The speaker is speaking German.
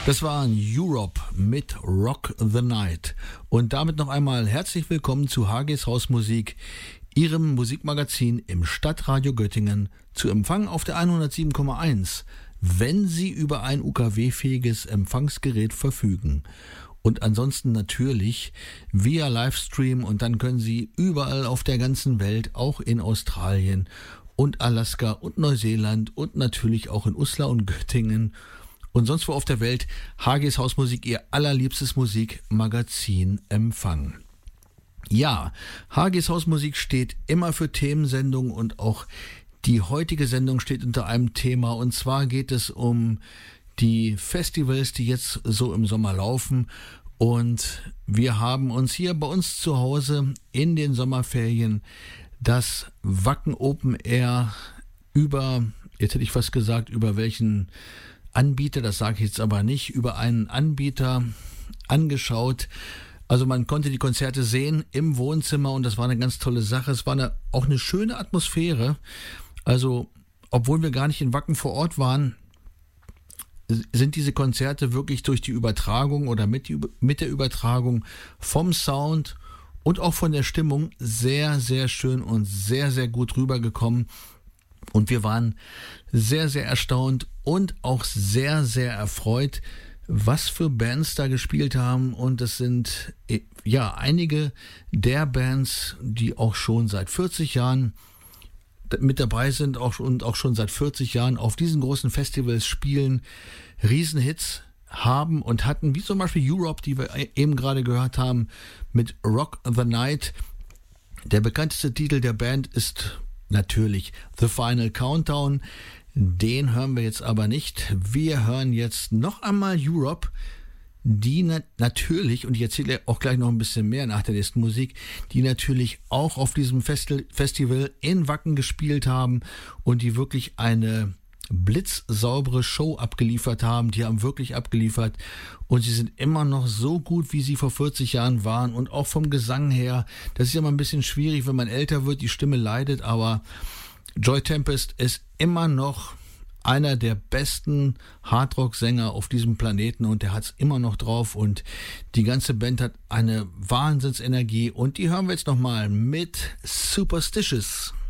Das war Europe mit Rock the Night. Und damit noch einmal herzlich willkommen zu HG's Hausmusik, Ihrem Musikmagazin im Stadtradio Göttingen, zu empfangen auf der 107,1, wenn Sie über ein UKW-fähiges Empfangsgerät verfügen. Und ansonsten natürlich via Livestream, und dann können Sie überall auf der ganzen Welt, auch in Australien und Alaska und Neuseeland und natürlich auch in Uslar und Göttingen und sonst wo auf der Welt HG's Hausmusik, Ihr allerliebstes Musikmagazin, empfangen. Ja, HG's Hausmusik steht immer für Themensendungen und auch die heutige Sendung steht unter einem Thema, und zwar geht es um die Festivals, die jetzt so im Sommer laufen, und wir haben uns hier bei uns zu Hause in den Sommerferien das Wacken Open Air jetzt hätte ich fast gesagt, über welchen Anbieter, das sage ich jetzt aber nicht, über einen Anbieter angeschaut. Also man konnte die Konzerte sehen im Wohnzimmer und das war eine ganz tolle Sache. Es war auch eine schöne Atmosphäre. Also obwohl wir gar nicht in Wacken vor Ort waren, sind diese Konzerte wirklich durch die Übertragung oder mit der Übertragung vom Sound und auch von der Stimmung sehr, sehr schön und sehr, sehr gut rübergekommen. Und wir waren sehr, sehr erstaunt und auch sehr, sehr erfreut, was für Bands da gespielt haben. Und es sind ja einige der Bands, die auch schon seit 40 Jahren mit dabei sind und auch schon seit 40 Jahren auf diesen großen Festivals spielen, Riesenhits haben und hatten, wie zum Beispiel Europe, die wir eben gerade gehört haben, mit Rock the Night. Der bekannteste Titel der Band ist natürlich The Final Countdown. Den hören wir jetzt aber nicht. Wir hören jetzt noch einmal Europe, die natürlich, und ich erzähle auch gleich noch ein bisschen mehr nach der nächsten Musik, die natürlich auch auf diesem Festival in Wacken gespielt haben und die wirklich eine blitzsaubere Show abgeliefert haben. Die haben wirklich abgeliefert und sie sind immer noch so gut, wie sie vor 40 Jahren waren, und auch vom Gesang her. Das ist ja mal ein bisschen schwierig, wenn man älter wird, die Stimme leidet, aber Joy Tempest ist immer noch einer der besten Hardrock-Sänger auf diesem Planeten und der hat es immer noch drauf, und die ganze Band hat eine Wahnsinnsenergie, und die hören wir jetzt nochmal mit Superstitious.